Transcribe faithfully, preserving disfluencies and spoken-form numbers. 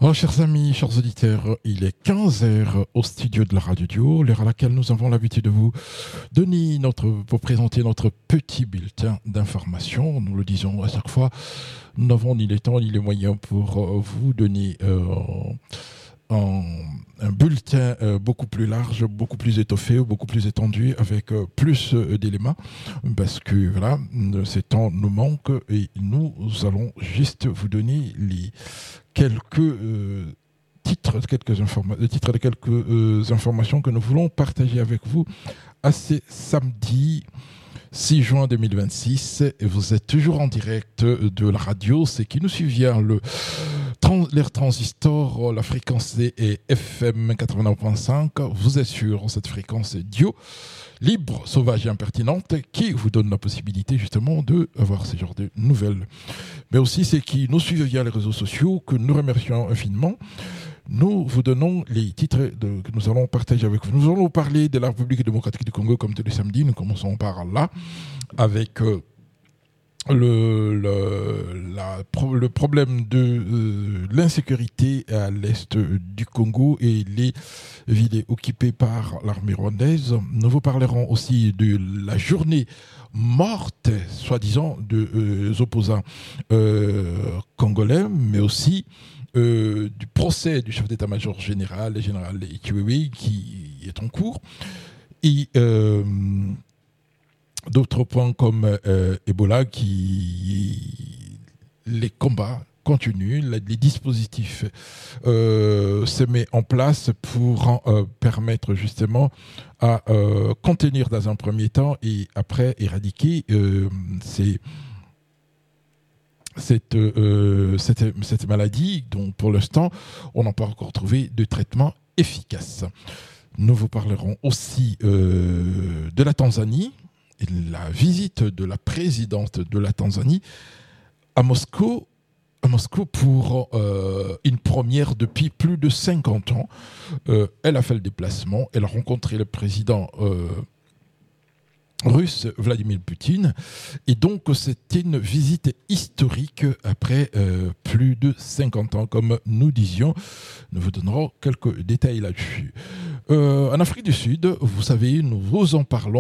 Alors, chers amis, chers auditeurs, il est quinze heures au studio de la Radio Duo, l'heure à laquelle nous avons l'habitude de vous donner notre, pour présenter notre petit bulletin d'information. Nous le disons à chaque fois, nous n'avons ni les temps ni les moyens pour euh, vous donner euh, un, un bulletin euh, beaucoup plus large, beaucoup plus étoffé, beaucoup plus étendu, avec euh, plus euh, d'éléments, parce que voilà, ces temps nous manquent et nous allons juste vous donner les quelques euh, titres, quelques informa- les titres de quelques euh, informations que nous voulons partager avec vous à ce samedi six juin deux mille vingt-six. Et vous êtes toujours en direct de la radio, c'est qui nous suit via le trans- l'air transistor, la fréquence est F M quatre-vingt-neuf virgule cinq. Vous êtes sur cette fréquence Dio, libre, sauvage et impertinente, qui vous donne la possibilité justement de avoir ce genre de nouvelles. Mais aussi c'est qui nous suivent via les réseaux sociaux, que nous remercions infiniment. Nous vous donnons les titres de, que nous allons partager avec vous. Nous allons parler de la République démocratique du Congo comme tous les samedis. Nous commençons par là, avec euh, le, le, la, le problème de euh, l'insécurité à l'est du Congo et les villes occupées par l'armée rwandaise. Nous vous parlerons aussi de la journée morte, soi-disant, de euh, opposants euh, congolais, mais aussi Euh, du procès du chef d'état-major général, le général Ichiwewe, qui est en cours, et euh, d'autres points comme euh, Ebola, qui les combats continuent, les dispositifs euh, se mettent en place pour euh, permettre justement à euh, contenir dans un premier temps et après éradiquer euh, ces Cette, euh, cette, cette maladie dont pour l'instant on n'a pas encore trouvé de traitement efficace. Nous vous parlerons aussi euh, de la Tanzanie et de la visite de la présidente de la Tanzanie à Moscou, à Moscou pour euh, une première depuis plus de cinquante ans. Euh, elle a fait le déplacement, elle a rencontré le président euh, russe Vladimir Poutine, et donc c'était une visite historique après euh, plus de cinquante ans, comme nous disions. Nous vous donnerons quelques détails là-dessus. Euh, en Afrique du Sud, vous savez, nous vous en parlons